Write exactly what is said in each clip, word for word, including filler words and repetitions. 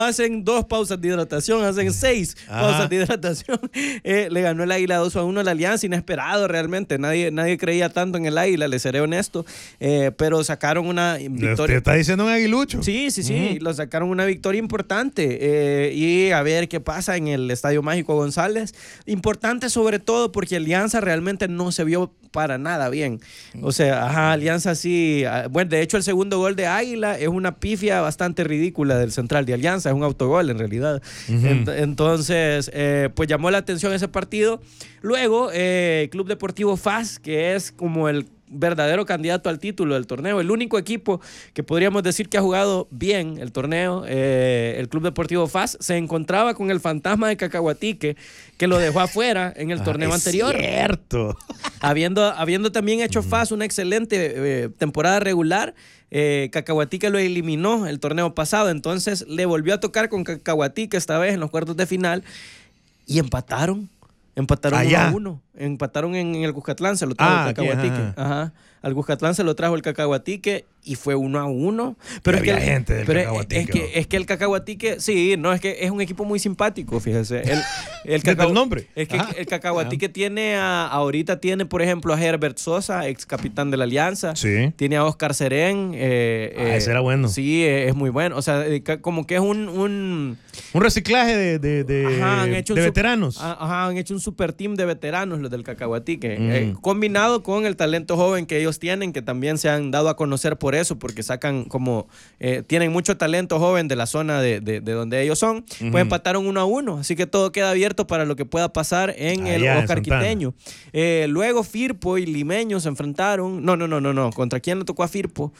hacen dos pausas de hidratación, hacen seis Ajá. pausas de hidratación. Eh, le ganó el Águila dos a uno a la Alianza, inesperado realmente. Nadie, nadie creía tanto en el Águila, le seré honesto. Eh, pero sacaron una victoria. ¿Te está diciendo un aguilucho? Sí, sí, sí. Uh-huh. Lo sacaron una victoria importante. Eh, y a ver qué pasa en el Estadio Mágico González. Importante sobre todo porque Alianza realmente no se vio para nada bien. O sea, ajá, Alianza sí. Bueno, de hecho, el segundo gol de Águila es una pifia bastante ridícula del central de Alianza. Es un autogol en realidad. Uh-huh. Ent- entonces, eh, pues llamó la atención ese partido. Luego, eh, Club Deportivo F A S, que es como el verdadero candidato al título del torneo, el único equipo que podríamos decir que ha jugado bien el torneo, eh, el Club Deportivo F A S, se encontraba con el fantasma de Cacahuatique, que lo dejó afuera en el ah, torneo es anterior. Cierto. Habiendo, habiendo también hecho F A S una excelente eh, temporada regular, eh, Cacahuatique lo eliminó el torneo pasado, entonces le volvió a tocar con Cacahuatique esta vez en los cuartos de final y empataron. Empataron Allá. uno a uno. Empataron en, en el Cuscatlán, se lo trajo ah, el Cacahuatique. Ajá. Ajá. Al Cuscatlán se lo trajo el Cacahuatique y fue uno a uno. Pero es había que, gente del pero Cacahuatique. Es que, es que el Cacahuatique, sí, no, es que es un equipo muy simpático, fíjese. El, el, Cacau, el nombre. Es que Ajá. el Cacahuatique Ajá. tiene a, ahorita tiene, por ejemplo, a Herbert Sosa, ex capitán de la Alianza. Sí. Tiene a Oscar Serén. Eh, ah, eh, ese era bueno. Sí, eh, es muy bueno. O sea, eh, como que es un... Un, un reciclaje de, de, de, ajá, han hecho de un veteranos. Super, ajá, han hecho un super team de veteranos los del Cacahuatique. Mm. Eh, combinado con el talento joven que ellos tienen, que también se han dado a conocer por eso, porque sacan como, eh, tienen mucho talento joven de la zona de, de, de donde ellos son, uh-huh. pues empataron uno a uno, así que todo queda abierto para lo que pueda pasar en Allá, el Oscar Quiteño. Eh, luego Firpo y Limeño se enfrentaron, no, no, no, no, no, ¿contra quién le tocó a Firpo?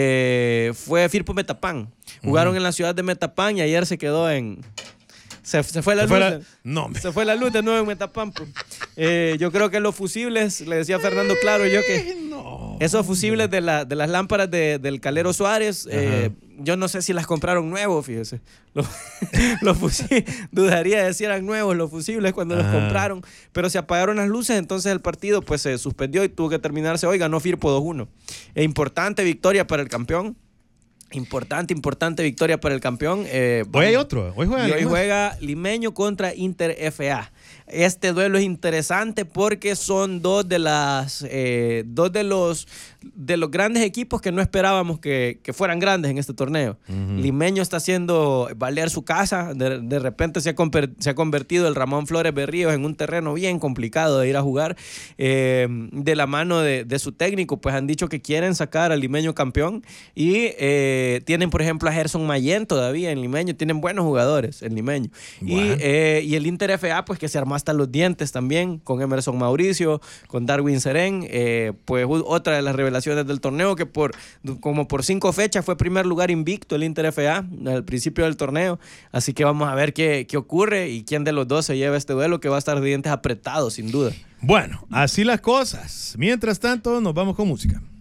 Eh, fue Firpo Metapán, jugaron uh-huh. en la ciudad de Metapán y ayer se quedó en... Se, se fue la se luz. Fue la, no, se fue la luz de nuevo en Metapampo. Eh, yo creo que los fusibles, le decía Fernando Claro yo que no, esos fusibles de, la, de las lámparas de, del Calero Suárez, eh, yo no sé si las compraron nuevos, fíjese. Los, los fusibles, dudaría de si eran nuevos los fusibles cuando Ajá. los compraron, pero se apagaron las luces, entonces el partido pues se suspendió y tuvo que terminarse hoy, ganó Firpo dos uno. E importante victoria para el campeón. Importante, importante victoria para el campeón. Eh, hoy hay otro. Hoy juega, y hoy juega Limeño contra Inter F A. Este duelo es interesante porque son dos de las eh, dos de los de los grandes equipos que no esperábamos que, que fueran grandes en este torneo. Uh-huh. Limeño está haciendo valer su casa. De, de repente se ha, conver, se ha convertido el Ramón Flores Berríos en un terreno bien complicado de ir a jugar. Eh, de la mano de, de su técnico, pues han dicho que quieren sacar al Limeño campeón y eh, tienen, por ejemplo, a Gerson Mayén todavía en Limeño. Tienen buenos jugadores en Limeño. Bueno. Y, eh, y el Inter F A, pues que se armó hasta los dientes también con Emerson Mauricio, con Darwin Serén, eh, pues otra de las revelaciones del torneo que por como por cinco fechas fue primer lugar invicto el Inter F A al principio del torneo, así que vamos a ver qué, qué ocurre y quién de los dos se lleva este duelo que va a estar de dientes apretados sin duda. Bueno, así las cosas. Mientras tanto, nos vamos con música.